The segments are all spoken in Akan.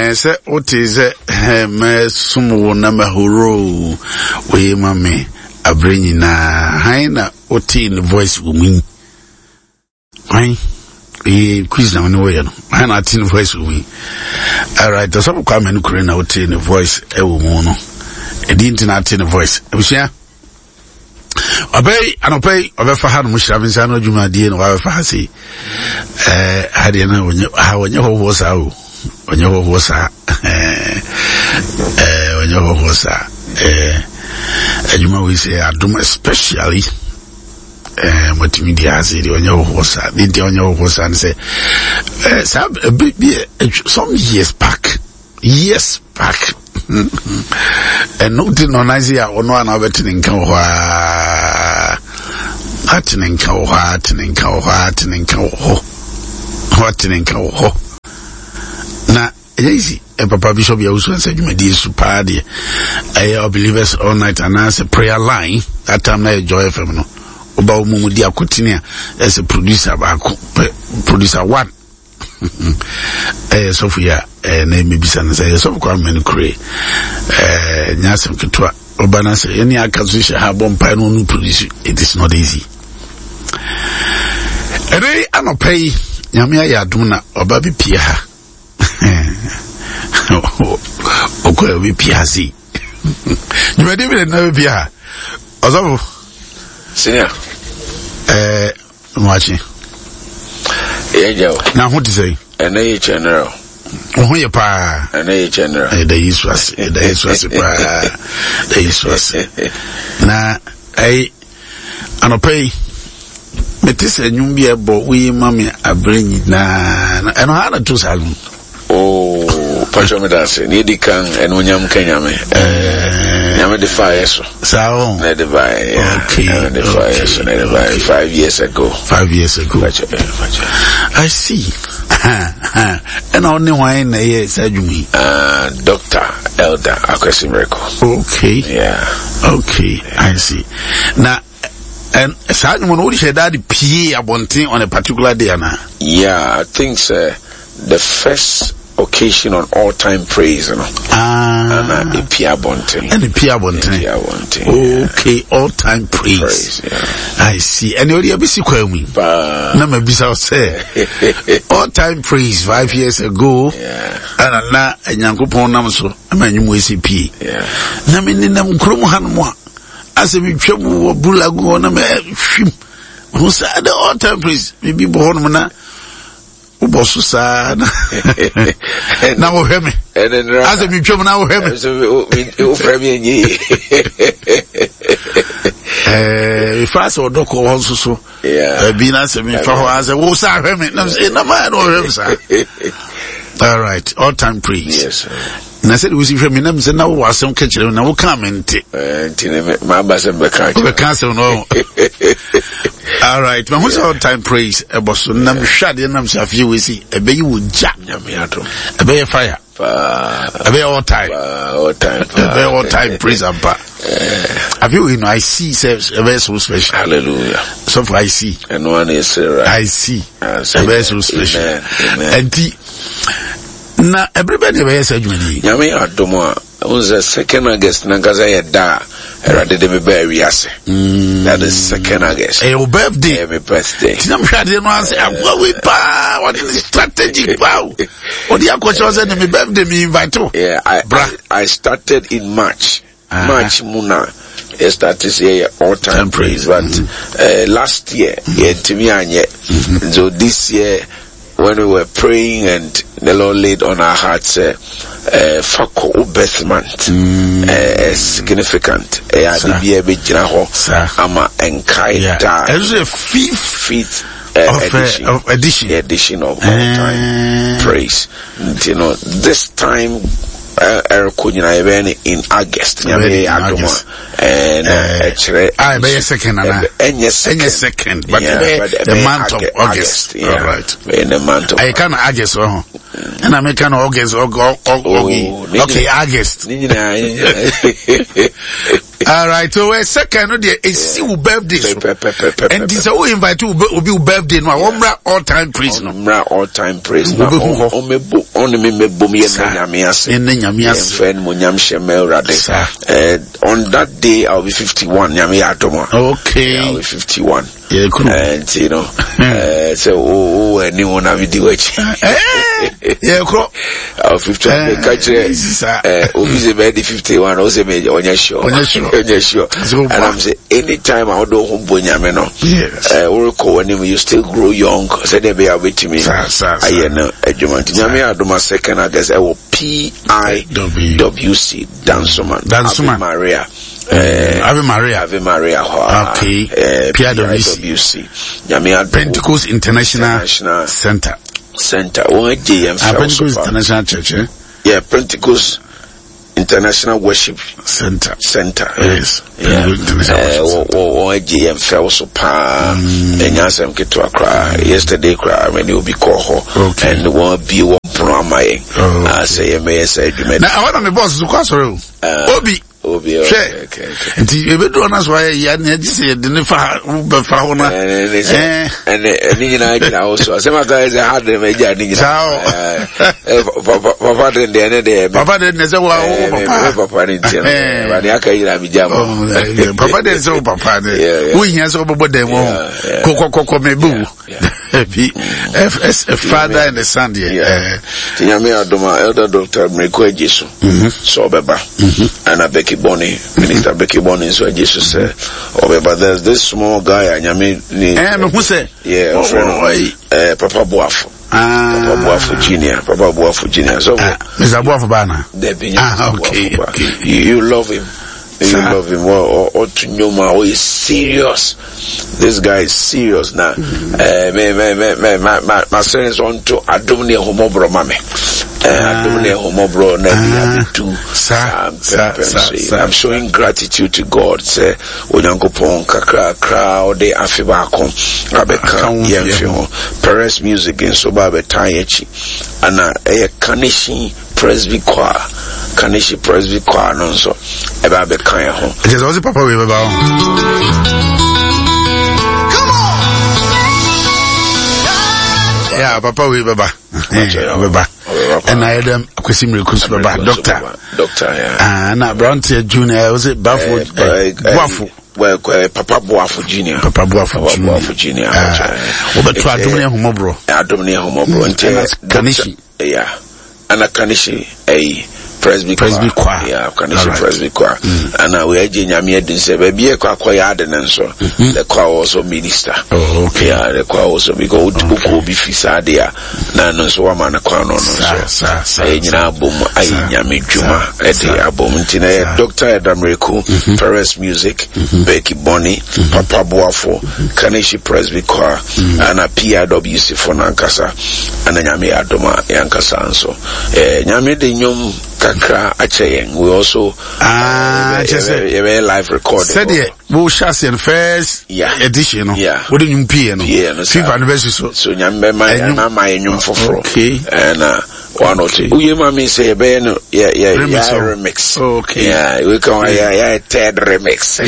say what is me sumo na mahoro we mame abrenyi na haina oti in voice woman why quiz na no way no haina tin voice woman. All right, so some come and create na oti in voice e woman no e di internet in voice ebusia obey anopay obefa ha no mushira binsa no adwuma die no wabefa ha sei hade na wonye ho sa o onye ho sa onye ho sa adwuma we say adum especially multimedia has it onye ho sa di onye ho sa and say some years back and no did no nice ya ono ana betin nka ho hatining ho na easy papa bishop ya usu say jumadi super de believers all night and as a prayer line that time na Joy FM no oba omumu di akotini as a producer one Sophia na mebisa na say so kwa men kure nyasem ketwa obana say any akazu ha bompa no produce. It is not easy. Ere anopay nyame ya adum na oba bi pia ha okwa bi pia si nyumade bi na bi pia ozo senior mwachi ejo na ho ti say ene general ho ye pa ene general da yiswas pa da yiswas na ai anopay metis enyum bi ebo we mame abrenyi na eno ha na to salon pacho me dance ni di kan eno nyam kanyame nyame the fire so sao na the fire okay the fire so na the fire 5 years ago pacho I see and only wine na ye sajumi Dr. Elder Akwesimreko. Okay, yeah, okay, I see. Now and aside when we said that PA abontin on a particular day na yeah, I think the first occasion on all time praise, you know. And the PA abontin. And the PA abontin. Okay, all time praise. Yeah. I see. And you already busy kwemi. Na me bisa say all time praise 5 years ago. Yeah. And na Nyankopon nam so amanyum ACP. Yeah. Na me ninam krom hanmo as we twam bulago na me hwim. Who said the all time praise? Maybe born na ubosu sa na wo hweme. As we twam na wo hweme. So we frame nyi. Fast or doko also so. Yeah. Be na se me fa ho as wo sa hweme na say na ma no hweme sa. All right, all time praise. Yes, sir. Na said we see from me na say na wo asem ka kire na wo comment. Ma ba se be ka. Be cancel no. All right, but who's all time praise? Eboso na hwade na msafie we see ebe yi wo ja nyame ato. Ebe fire. Ebe all time. Ebe all time praise apa. Have you know I see says ebe so special. Hallelujah. So I see. And one is right. I see. Ebe so special. And na everybody be say adwani nyame adomo a on the 2nd August na gaza ya da erade de me ba wiase that is 2nd August your birthday my birthday tinam hwade no say agwa we pa what is strategic wow what you go say na my birthday me invite you. Yeah, I started in March muna it started say all time praise but last year timi anye so this year when we were praying and the Lord laid on our hearts Fako birth month significant ama enkai da it's the fifth edition of all time praise. You know, this time in August and second but the month of August. Yeah, all right, in the month of I can August and I make an August okay August All right, so we're second day is your birthday. And this we invite you will be birthday no all time praise no. All time praise no. On me boom ye nyame ase. On that day I'll be 51 nyame adoma. Okay. I'll be 51. Yeah, cool. And you know, so anyone have the watch. Yeah, cool. I'll 51 catch Obize be 51 also me on your show. And I'm saying anytime I do home nyame no. Yes. When you still grow young, say they be with me. I know adjumant nyame adoma second I guess I will PIWC Dansoman Maria. Ave Maria. Okay. PIWC. Pentecost International Center. Pentecost International Church. Yeah, Pentecost International Worship Center. Yes. Yesterday when you be called and won't be one from my I say now I want my boss to Obi. Okay. And you be doing us why you just said the Nefa Fauna and also some guys had the major Papa didn't Papa didn't say Papa didn't say Papa we has over them Coco Mebu a father and a son Tinyame Adoma elder doctor Mreko Jesu so beba and a Becky Bonnie, Minister Becky Bonnie, so Jesus said, oh, but there's this small guy, and who said, yeah, Papa Boafo. Papa Boafo Junior. So, Mr. Boafo Bana. Okay. You love him. You love him or to know my way serious. This guy is serious now. My son is on to Adomni Homobro Mame. Adomni Homobro I'm showing gratitude to God. Say Onyanko Pon Kakra crowd de Afibako Abeka Yemfio Perez music in Sobabe Tayechi Ana Kanishi Presby Choir. Kanishi Presby Choir non so eba be kan ho. It is also Papa we be ba. Come on. Yeah, Papa we be ba. And I them Kwasimire Kusu ba doctor yeah. Na Bronte Junior was it Bafo Boafo. Well, Papa Boafo Junior. Papa Boafo Junior. Obeto Adomni Homobro. Adomni Homobro and Kanishi. Yeah. And a Kanishi Presby Choir. Yeah, Kanishi Presby Choir. And we are Nyame din say baby kwa yard and so the choir also minister. Oh, okay. Yeah, the choir also because uko bi fisa dia na no so wa na choir no so. Nyina bom ayi Nyame dwuma e dey abom ntina Dr. Edamreku Perez music Becky Bonnie Papa Boafo Kanishi Presby Choir and a PIWC for nankasa and Nyame adoma yankasa nso. Nyame de nyom kakra acheyen we also live recording said yeah we shall see first edition no we didn't pay no FIFA anniversary so nyambe my nyum foforo okay and one or two we mama say be no remix okay yeah we come third remix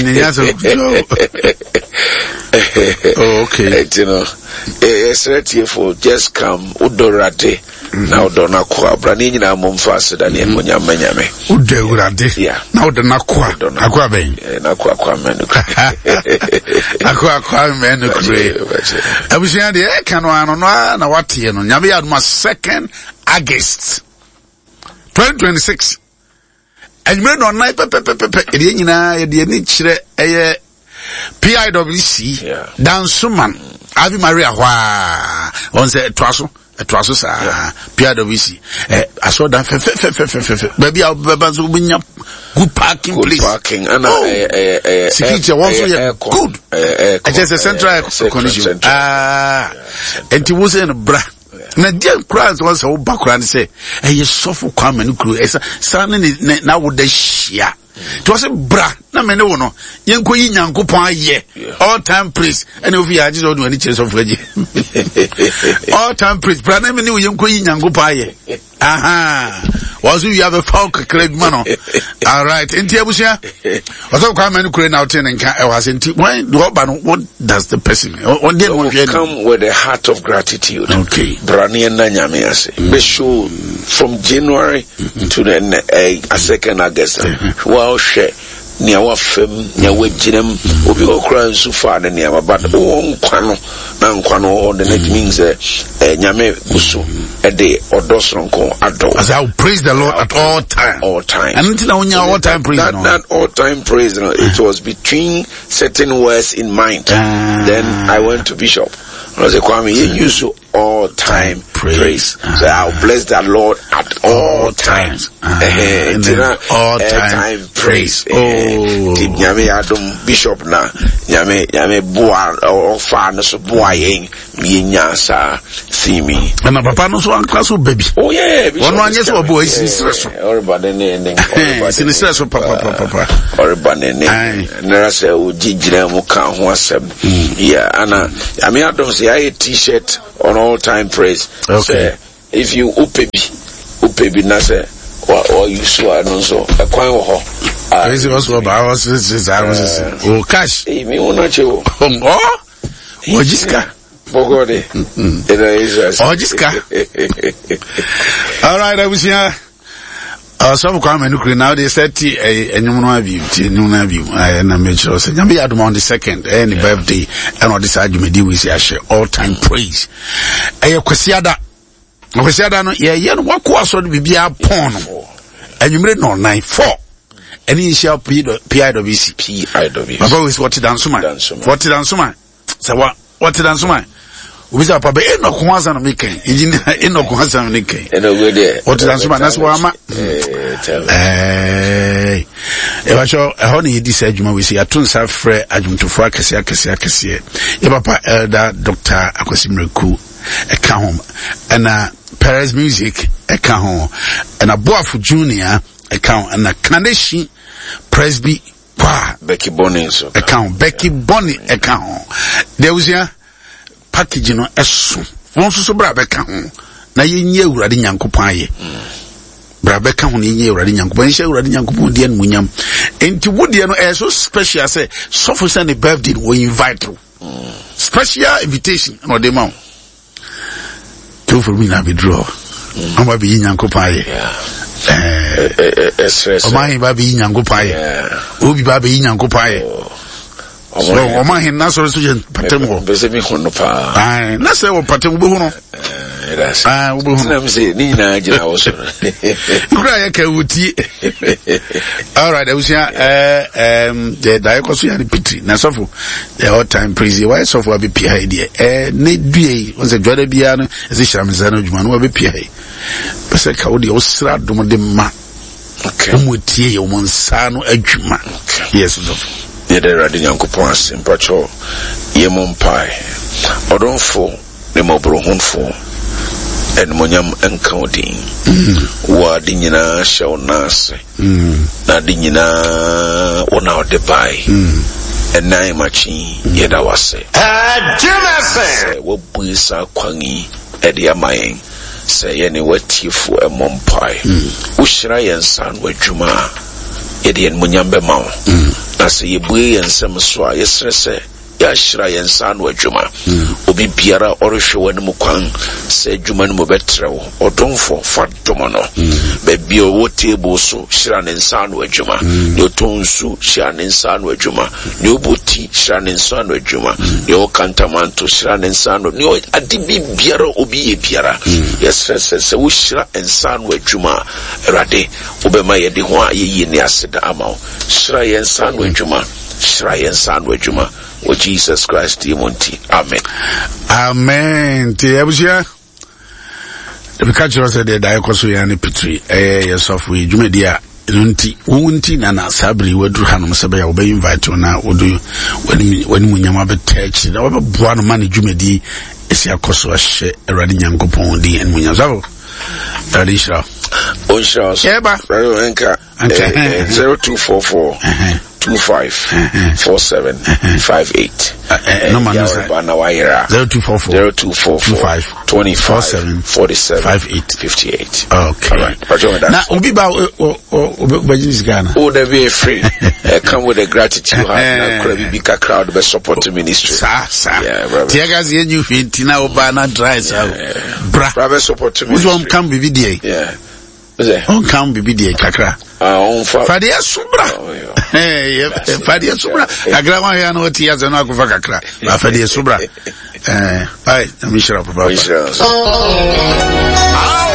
okay you know it's right for just come udorate now dona kwa brani nyina momfase da ne monyame nyame udewurade now dona kwa ben na kwa menu akwa menu kure abusia de ka no ano na wate no nyame ya 2nd August 2026 anime no nai pepepepe ede nyina ye de ni kire eye PIWC Dansoman Ave Maria hwa on say twaso sa PIWC aso dan fe baby abazo bunya good parking place and security one so good just a central condition and it was in bra na dia crowds was so background say you suffer kwame no kru standing na wo da hia it was a bra na me no no yenko yi nyankopon aye all time praise and ofi ya just do any chance of ready all time praise bra na me no yenko yi nyankopon aye aha Was you have a folk crave mano? All right, in Tiabusia. Also, come and create out in and was in what does the person come with a heart of gratitude? Okay. Brani and Nanyamiase. Be sure from January to the 2nd August. Well, share. Near our film, near Wejim, Obi Okran so far than near but Quano, Nanquano, the net means Nyame Busu, a day or Dosronco, Ado. As I will praise the Lord at all time. All time. And until all time praise. That all time praise, it was between certain words in mind. Then I went to Bishop. I was a Kwame, you use all time praise. So I'll bless the Lord at all times. All time praise. Nyame Adam Bishop na Nyame Boa or Fan so Boying Minya sa Simi. And my papa no so class baby. Oh yeah, one yes or boy is stress. Or banene stress papa. Or banene. Nera say ujijira mu kan ho asem. Yeah, ana Nyame Adam say I t-shirt on all time praise. Okay. So, if you upebi na say or you swear no so a kwan ho. This was what I was oh cash. Me wona chewo. Oh. Ojiska. Bogode. Ojiska. All right, I was here. Some come and now they said and you know view and I made sure say Nyame Adom on the 2nd any birthday and on this argument we say share all time praise. Kwesiada no ye no wakwa so bibia pon no. Anwumre no 94 any initial PIWC. Papa always what it dance man. What it dance man. So what it dance man. Ubisa papa eno kwanza no meken. Eno kwanza no meken. Eno go there. What it dance man that's why ama. Eba sho ehon ye di say adwuma we say atunsa frɛ adwumtofo akese. Ye papa elder Dr. Akwasimreku eka hom. And Perez Music eka hom. And Aboafo Junior account and a Kaneshi Presby Becky Bonnie account Becky Bonnie account. There was a package no eso. Won so bra beka ho. Na ye nye urade nyankopon ye. Bra beka ho ye urade nyankopon. Ye urade nyankopon de anmunyam. Enti wodi no so special say so for send birthday we invite through. Special invitation no dey ma. To for me na be draw. Amba be nyankopon ye. Omahin babi nyangopaye. Obi babi nyangopaye. So omahin na so patem bese mi hono pa. Na se wo patem bo hono. Wo hono. Na say ni na agina wo so. Kura ya ka wuti. All right, I was here the diekoso ya ni pitri. Na sofo the all time praise why sofo abi pi idea. Ne due on se dwada bia no ese hramza na dwuma no abi pi. Pese ka wodi osra dum de ma. Okay. Umutie yo monsano adwuma. Yes sofo. Ye de radi nyankopon asimpacho ye mompai. Odonfo ne mobrohunfo. En monyam encounting wa dinyina show nase na dinyina ona odebai en nai machi yeda wase adumase wo buisa kwangi ede amayen se ye ne watifu emompai wo hira yensan wadwuma yede en monyam be mawo na se ye bue yensem so a yesrese ya shira yensan wadwuma obi biara orehwe wanu kwan se adwuma no betrewo odonfo fadomo no be bio wo table so shira nensan wadwuma ne otonsu shira nensan wadwuma ne oboti shira nensan wadwuma ne okantamanto shira nensan ne adibi biara obi ye biara yes wo shira ensan wadwuma erade obema ye de ho a ye ne aseda amawo shira yensan wadwuma shira yensan wadwuma with Jesus Christ, Timonti. Amen. Amen. Tiabusia. The culture said that I also yani pitri. Yourself we Jumedia. Unti na sabri wedu hanum sabaya obe invite na odu when munyama be church. Na obe buano mani Jumedi esi akoso ashe eradi nyankopon di en munyazavo. Traditional. Onsha. Eba. Enka. 0244 0254758. Number 0224244758. Okay. All right. Now, Obiba, there be free. Come with a gratitude. Big crowd be support the ministry. Yeah, brother. Tiagas, you fit now, Bana dries out. Brother, support the ministry. Which one come BBDA? Yeah. On come BBDA, Kakra. Fadia Subra. Hey, Fadia Subra. A grandma, I know what he has an Akufa Kakra. Fadia Subra. Bye. I'm sure about